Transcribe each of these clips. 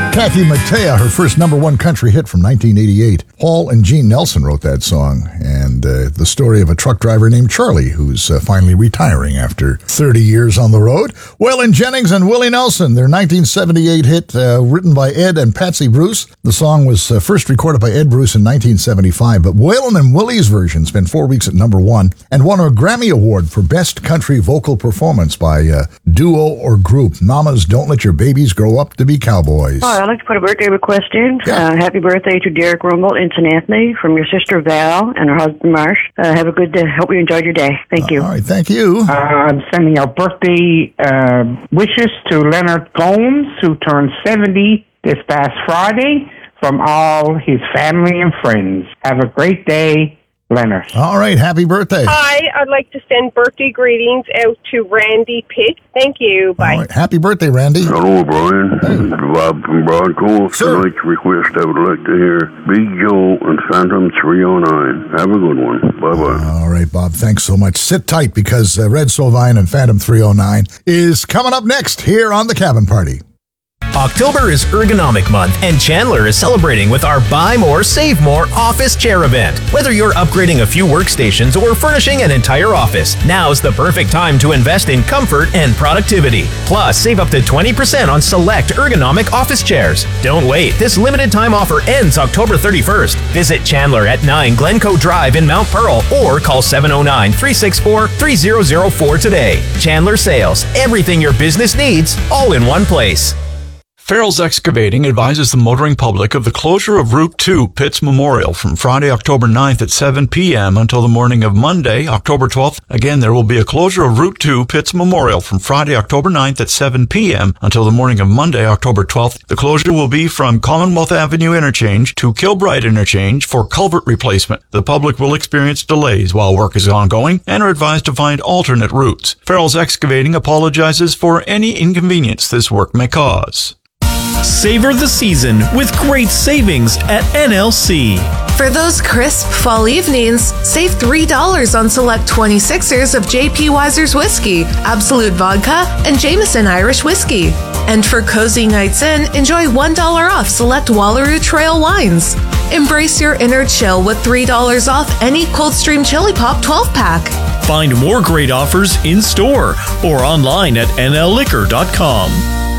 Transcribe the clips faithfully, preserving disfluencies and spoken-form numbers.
Kathy Mattea, her first number one country hit from nineteen eighty-eight. Paul and Gene Nelson wrote that song, and uh, the story of a truck driver named Charlie who's uh, finally retiring after thirty years on the road. Waylon Jennings and Willie Nelson, their nineteen seventy-eight hit uh, written by Ed and Patsy Bruce. The song was uh, first recorded by Ed Bruce in nineteen seventy-five, but Waylon and Willie's version spent four weeks at number one and won a Grammy Award for Best Country Vocal Performance by uh, duo or group. Mamas, Don't Let Your Babies Grow Up to Be Cowboys. Hi, I'd like to put a birthday request in. Yeah. Uh, happy birthday to Derek Rumble in Saint Anthony from your sister Val and her husband Marsh. Uh, have a good day. Hope you enjoyed your day. Thank you. All right, thank you. Uh, I'm sending out birthday uh, wishes to Leonard Gomes, who turned seventy this past Friday, from all his family and friends. Have a great day, Leonard. All right, happy birthday. Hi, I'd like to send birthday greetings out to Randy Pitt. Thank you. Bye. All right, happy birthday, Randy. Hello, Brian. This is Bob from Broadcoast. Sir. Tonight's request, I would like to hear Big Joe and Phantom three oh nine. Have a good one. Bye-bye. All right, Bob, thanks so much. Sit tight because uh, Red Sovine and Phantom three oh nine is coming up next here on The Cabin Party. October is Ergonomic Month, and Chandler is celebrating with our Buy More, Save More office chair event. Whether you're upgrading a few workstations or furnishing an entire office, now's the perfect time to invest in comfort and productivity. Plus, save up to twenty percent on select ergonomic office chairs. Don't wait. This limited time offer ends October thirty-first. Visit Chandler at nine Glencoe Drive in Mount Pearl or call seven oh nine, three six four, three oh oh four today. Chandler Sales. Everything your business needs, all in one place. Farrell's Excavating advises the motoring public of the closure of Route two Pitts Memorial from Friday, October ninth at seven p.m. until the morning of Monday, October twelfth. Again, there will be a closure of Route two Pitts Memorial from Friday, October ninth at seven p.m. until the morning of Monday, October twelfth. The closure will be from Commonwealth Avenue interchange to Kilbride interchange for culvert replacement. The public will experience delays while work is ongoing and are advised to find alternate routes. Farrell's Excavating apologizes for any inconvenience this work may cause. Savor the season with great savings at N L C. For those crisp fall evenings, save three dollars on select twenty-sixers of J P Weiser's Whiskey, Absolute Vodka, and Jameson Irish Whiskey. And for cozy nights in, enjoy one dollar off select Wallaroo Trail wines. Embrace your inner chill with three dollars off any Coldstream Chili Pop twelve pack. Find more great offers in store or online at N L liquor dot com.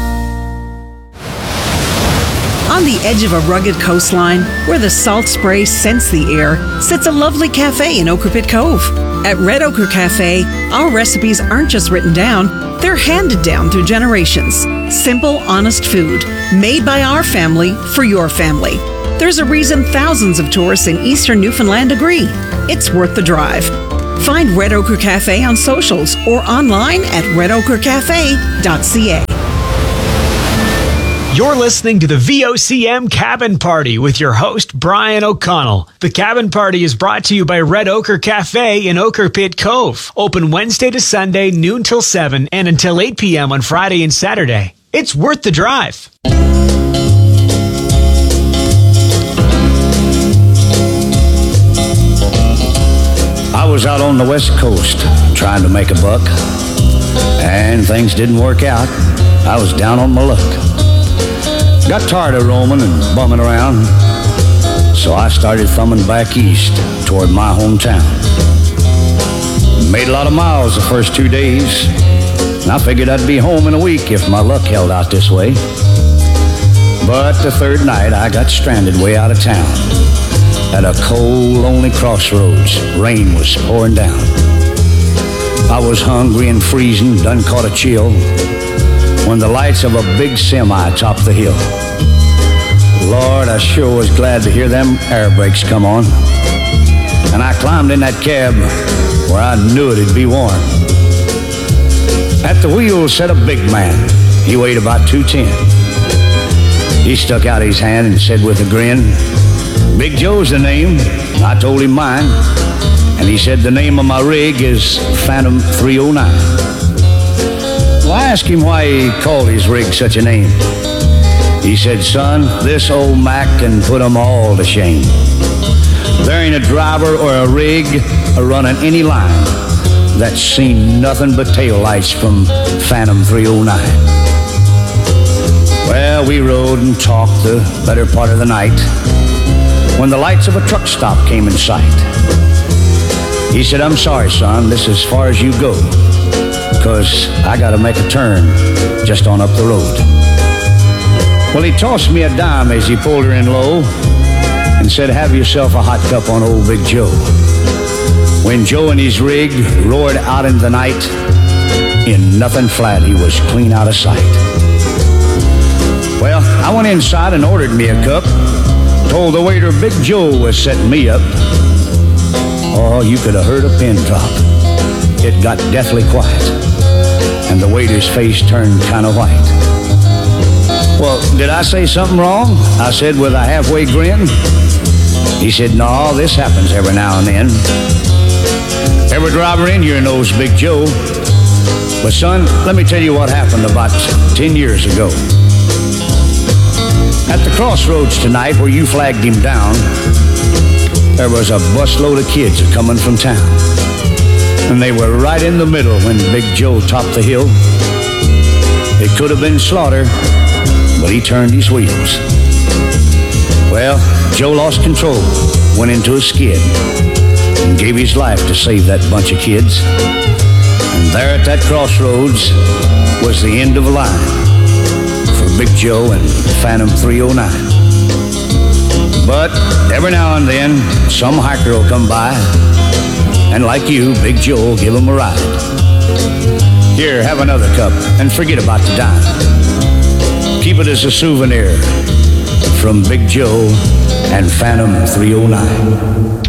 On the edge of a rugged coastline, where the salt spray scents the air, sits a lovely cafe in Ochre Pit Cove. At Red Ochre Cafe, our recipes aren't just written down, they're handed down through generations. Simple, honest food, made by our family for your family. There's a reason thousands of tourists in eastern Newfoundland agree. It's worth the drive. Find Red Ochre Cafe on socials or online at red ochre cafe dot c a. You're listening to the V O C M Cabin Party with your host, Brian O'Connell. The Cabin Party is brought to you by Red Ochre Cafe in Ochre Pit Cove. Open Wednesday to Sunday, noon till seven, and until eight p.m. on Friday and Saturday. It's worth the drive. I was out on the West Coast trying to make a buck, and things didn't work out. I was down on my luck. Got tired of roaming and bumming around, so I started thumbing back east toward my hometown. Made a lot of miles the first two days, and I figured I'd be home in a week if my luck held out this way. But the third night I got stranded way out of town at a cold, lonely crossroads. Rain was pouring down. I was hungry and freezing, done caught a chill, when the lights of a big semi topped the hill. Lord, I sure was glad to hear them air brakes come on. And I climbed in that cab where I knew it'd be warm. At the wheel sat a big man. He weighed about two ten. He stuck out his hand and said with a grin, "Big Joe's the name." I told him mine. And he said the name of my rig is Phantom three oh nine. Well, I asked him why he called his rig such a name. He said, "Son, this old Mac can put 'em all to shame. There ain't a driver or a rig a running any line that's seen nothing but taillights from Phantom three oh nine. Well, Well, we rode and talked the better part of the night when the lights of a truck stop came in sight. He said, I'm sorry, son, this is as far as you go, 'cause I gotta make a turn just on up the road. Well, he tossed me a dime as he pulled her in low and said, have yourself a hot cup on old Big Joe. When Joe and his rig roared out in the night, in nothing flat, he was clean out of sight. Well, I went inside and ordered me a cup, told the waiter Big Joe was setting me up. Oh, you could have heard a pin drop. It got deathly quiet, and the waiter's face turned kind of white. Well, did I say something wrong? I said with a halfway grin. He said, no, this happens every now and then. Every driver in here knows Big Joe. But son, let me tell you what happened about ten years ago. At the crossroads tonight where you flagged him down, there was a busload of kids coming from town. And they were right in the middle when Big Joe topped the hill. It could have been slaughter, but he turned his wheels. Well, Joe lost control, went into a skid, and gave his life to save that bunch of kids. And there at that crossroads was the end of the line for Big Joe and Phantom three oh nine. But every now and then, some hiker will come by, and like you, Big Joe will give him a ride. Here, have another cup, and forget about the dime. Keep it as a souvenir from Big Joe and Phantom three oh nine.